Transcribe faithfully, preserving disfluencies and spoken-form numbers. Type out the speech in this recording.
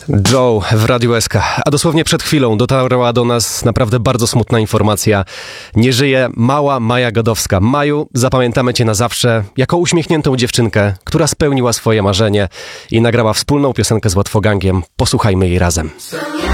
Joe w Radiu S K. A dosłownie przed chwilą dotarła do nas naprawdę bardzo smutna informacja. Nie żyje mała Maja Godowska. Maju, zapamiętamy cię na zawsze jako uśmiechniętą dziewczynkę, która spełniła swoje marzenie i nagrała wspólną piosenkę z Łatwogangiem. Posłuchajmy jej razem.